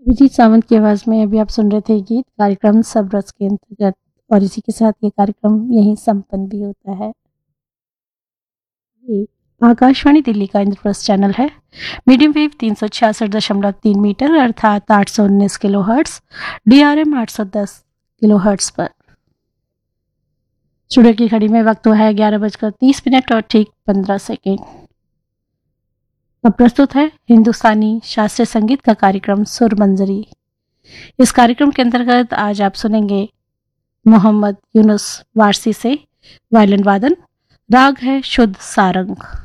अभिजीत सावंत की आवाज में अभी आप सुन रहे थे गीत कार्यक्रम सब रस के अंतर्गत। और इसी के साथ ये कार्यक्रम यहीं संपन्न भी होता है। ये आकाशवाणी दिल्ली का इंद्रप्रस्थ चैनल है। मीडियम वेव 366.3 मीटर अर्थात 819 kilo hertz, DRM 810 kilo hertz पर। स्टूडियो की घड़ी में वक्त हुआ है 11:30 और ठीक 15 सेकेंड। अब प्रस्तुत है हिंदुस्तानी शास्त्रीय संगीत का कार्यक्रम सुर मंजरी। इस कार्यक्रम के अंतर्गत आज आप सुनेंगे मोहम्मद यूनुस वारसी से वायलिन वादन। राग है शुद्ध सारंग।